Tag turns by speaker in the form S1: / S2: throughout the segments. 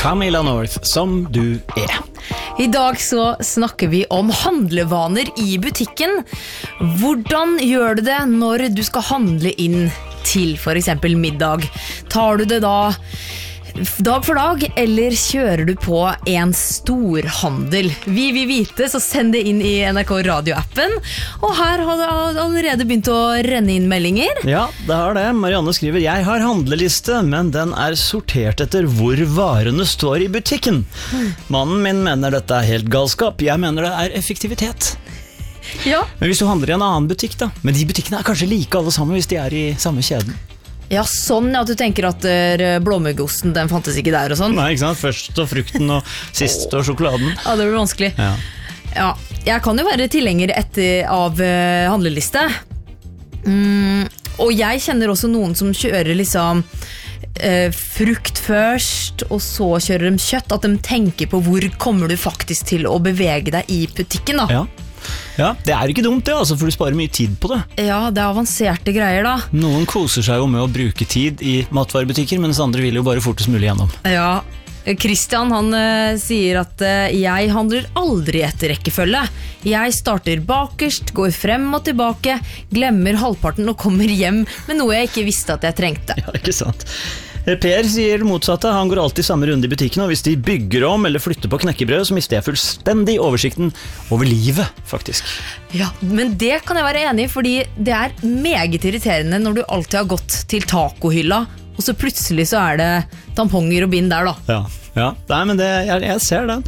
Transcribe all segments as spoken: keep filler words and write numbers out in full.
S1: Camilla North, som du er.
S2: I dag så snakker vi om handlevaner i butikken. Hvordan gjør du det når du skal handle inn til for eksempel middag? Tar du det da dag for dag, eller kjører du på en storhandel? Vi vil vite, så send det inn i N R K Radio-appen. Og her har det allerede begynt å renne inn meldinger.
S1: Ja, det har det. Marianne skriver: Jeg har handleliste, men den er sortert etter hvor varene står i butikken. Mannen min mener dette er helt galskap. Jeg mener det er effektivitet.
S2: Ja.
S1: Men hvis du handler i en annen butikk da, men de butikkene er kanskje like alle sammen hvis de er i samme kjeden.
S2: Ja, sånn at du tenker at uh, blåmuggosten, den fantes ikke der og sånn.
S1: Nei, ikke sant? Først står frukten, og sist står sjokoladen.
S2: Ja, det blir vanskelig.
S1: Ja.
S2: Ja, jeg kan jo være tilhenger etter av uh, handleliste. Mm, og jeg kjenner også noen som kjører liksom uh, frukt først, og så kjører de kjøtt. At de tenker på hvor kommer du faktisk til å bevege deg i butikken da.
S1: Ja. Ja, det er ikke dumt det, altså, for du sparer mye tid på det.
S2: Ja, det er avanserte greier da.
S1: Noen koser seg jo med å bruke tid i matvarebutikker, mens andre vil jo bare fortest mulig gjennom.
S2: Ja, Christian han uh, sier at uh, jeg handler aldri etter rekkefølge. Jeg starter bakerst, går frem og tilbake, glemmer halvparten og kommer hjem med noe jeg ikke visste at jeg trengte.
S1: Ja, ikke sant. Per sier det motsatte. Han går alltid samme runde i butikken, og hvis de bygger om eller flytter på knekkebrød, så mister jeg fullstendig oversikten over livet, faktisk.
S2: Ja, men det kan jeg være enig i, fordi det er meget irriterende når du alltid har gått til tacohylla, og så plutselig så er det tamponger og bind der da.
S1: Ja, ja. Nei, men det, jeg, jeg ser den.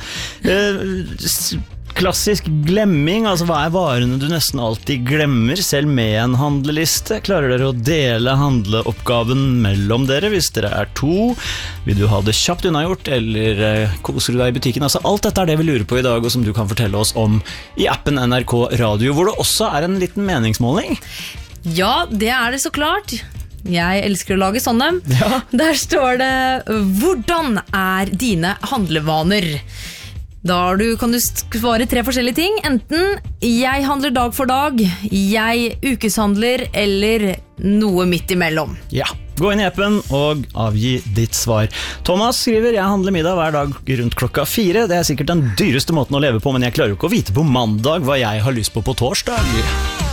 S1: Eh, Klassisk glemming, altså hva er varene du nesten alltid glemmer, selv med en handleliste? Klarer dere å dele handleoppgaven mellom dere hvis dere er to? Vil du ha det kjapt unnagjort, eller eh, koser du deg i butikken? Altså, alt dette er det vi lurer på i dag, og som du kan fortelle oss om i appen N R K Radio, hvor det også er en liten meningsmåling.
S2: Ja, det er det så klart. Jeg elsker å lage sånne.
S1: Ja.
S2: Der står det: hvordan er dine handlevaner? Da du, kan du svare tre forskjellige ting. Enten jeg handler dag for dag, jeg ukeshandler, eller noe midt imellom.
S1: Ja, gå inn i appen og avgi ditt svar. Thomas skriver: Jeg handler middag hver dag rundt klokka fire. Det er sikkert den dyreste måten å leve på, men jeg klarer jo ikke å vite på mandag hva jeg har lyst på på torsdag.